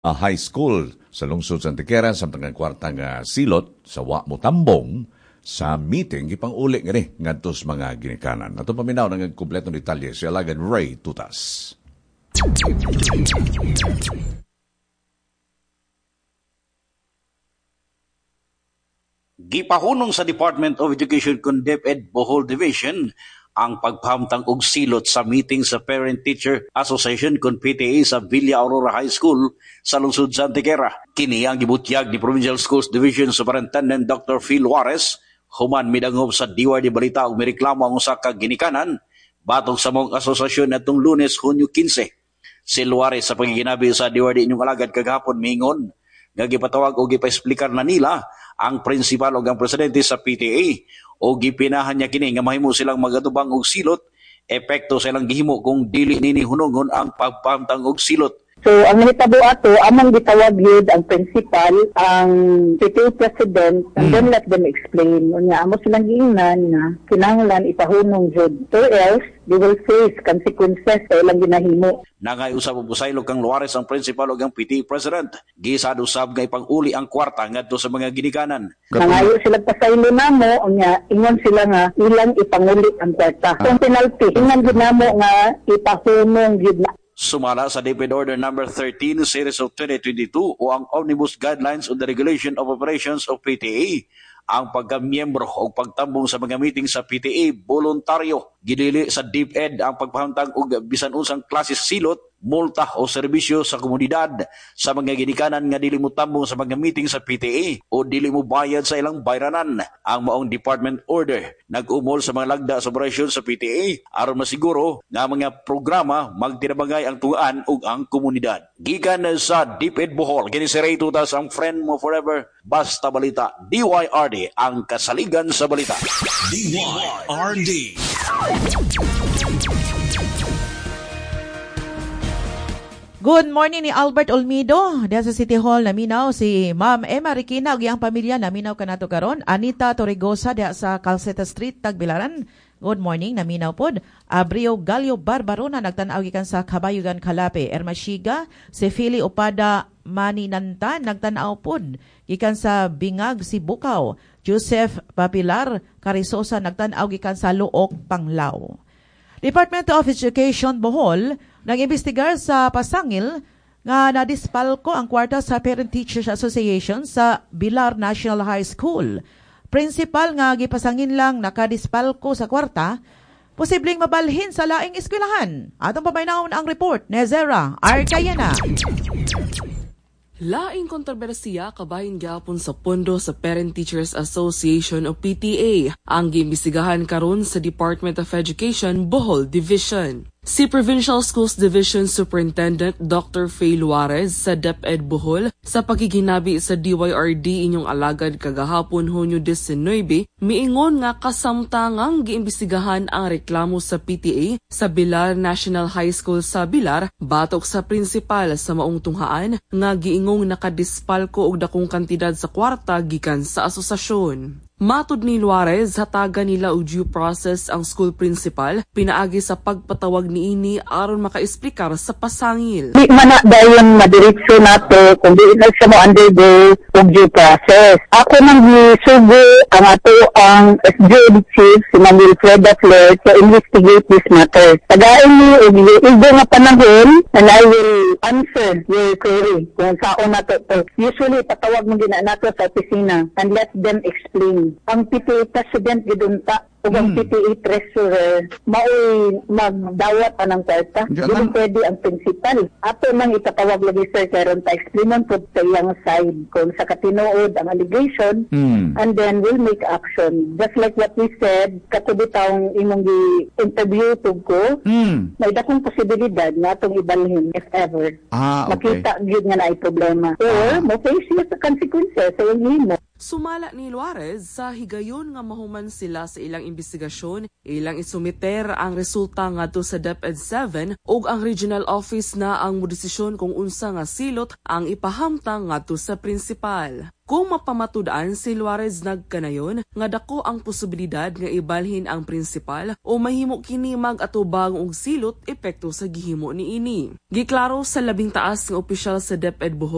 high school sa lungsod sa Antequera sa tangang kwarta nga silot sa wa mo tambong sa meeting ipang uli nga ni ngadto sa mga ginikanan. Ato paminaw ng kompletong detalye si Alagad Ray Tutas. Gipahunong sa Department of Education kun DepEd Bohol Division ang pagpahamtang og silot sa meeting sa Parent Teacher Association kun PTA sa Villa Aurora High School sa lungsod sa Antequera. Kini ang gibutyag ni Provincial Schools Division Superintendent Dr. Phil Juarez human midangop sa DYD Balita og mireklamo ang usa ka ginikanan batok sa mong asosasyon atong Lunes, Hunyo 15. Si Juarez sa pagiginabi sa DYD inyong alagad kagahapon miingon nga gipatawag o gipaesplicar na nila ang prinsipal o ang presidente sa PTA o gipinahan niya kini nga mahimo silang magatubang og silot epekto sa ilang gihimo kung dili nini hunungon ang pagpamtang og silot. So, ang nahitabo ato, amang gitawag yun ang principal, ang PTA president, and then let them explain. Unya, amo silang giingnan na kinahanglan ipahunong jud. Or else, they will face consequences sa ilang ginahimo. Nangay usab og busaylog kang Juarez ang principal o ang PTA president. Gisad usab nga ipang-uli ang kwarta ngadto sa mga ginikanan. Nangayo sila pasaylo namo, unya, ingon sila nga ilang ipanguli ang kwarta. Kung penalty, ingon ginamo nga ipahunong jud na. Sumala sa DepEd Order No. 13 Series of 2022 o ang Omnibus Guidelines on the Regulation of Operations of PTA, ang pagkamiyembro o pagtambong sa mga meeting sa PTA voluntaryo. Gidili sa DepEd ang pagpahamtang og bisan unsang klase silot, multa o serbisyo sa komunidad sa mga ginikanan nga dili mo tambong sa mga meeting sa PTA o dili mo bayad sa ilang bayranan. Ang maong department order nag-umol sa mga lagda sa operasyon sa PTA aron masiguro nga mga programa magtinabangay ang tungaan ug ang komunidad. Gikan sa DepEd Bohol, kini si Ray Tutas, ang friend mo forever, basta balita. DYRD ang kasaligan sa balita. DYRD. Good morning ni Albert Olmido. Diyan sa City Hall naminaw si Ma'am Emma Riquina ug iyang pamilya naminaw kanato karon. Anita Torregosa diya sa Calceta Street, Tagbilaran. Good morning, naminaw pod. Abrio Galio Barbarona nagtan-aw gikan sa Kabayugan, Calape. Ermashiga, si Philly Opada Maninanta nagtan-aw pod gikan sa Bingag, Sibukaw. Joseph Papilar Carisosa nagtan-aw gikan sa Luok, Panglao. Department of Education Bohol nag-imbestigar sa pasangil nga nadispalko ang kwarta sa Parent Teachers Association sa Bilar National High School. Principal nga gipasangin lang nakadispalko sa kwarta, posibleng mabalhin sa laing eskwelahan. Atong pabaynaon ang report ni Zera Arcayena. Laing kontrobersiya kabahin gyapon sa pondo sa Parent Teachers Association o PTA ang giimbestigahan karon sa Department of Education Bohol Division. Si Provincial Schools Division Superintendent Dr. Phil Juarez sa DepEd Bohol sa pagiginabi sa DYRD inyong alagad kagahapon Hunyo 19, miingon nga kasamtangang giimbestigahan ang reklamo sa PTA sa Bilar National High School sa Bilar batok sa prinsipal sa maong tunghaan nga giingong nakadispalko og dakong kantidad sa kwarta gikan sa asosasyon. Matud ni Juarez, hatagan nila og due process ang school principal, pinaagi sa pagpatawag niini aron makaesplikar sa pasangil. Di man na dayon madiretso nato kung di na siya mo undergo og due process. Ako nang gisugo ang ato ang SJ Chief si Ma'am Wilfreda Fleur to investigate this matter. Tagain ni og igo nga panahon and I will answer your query kung saan nato to. Usually patawag mo din nato sa opisina and let them explain. Ang PTA President gidunta o ang PTA Treasurer mao'y magdawat pa ng kwarta. Dili pwede ang principal. Ato nang itatawag lagi sir karon ta explainan po sa iyang side kung sa katinuod ang allegation and then we'll make action. Just like what we said, katubitang imong gi-interview ko, may dakong posibilidad na itong ibalhin if ever. Okay. Makita yun nga na ay problema. Or mo-face siya sa consequences sa iyong himo. Sumala ni Juarez sa higayon nga mahuman sila sa ilang investigasyon, ilang isumiter ang resulta ngadto sa DepEd 7 ug ang regional office na ang modesisyon kung unsa nga silot ang ipahamtang ngadto sa principal. Kung mapamatud-an si Juarez nagkanayon nga dako ang posibilidad nga ibalhin ang principal o mahimo kini mag-atubang og silot epekto sa gihimo niini. Giklaro sa labing taas nga opisyal sa DepEd Bohol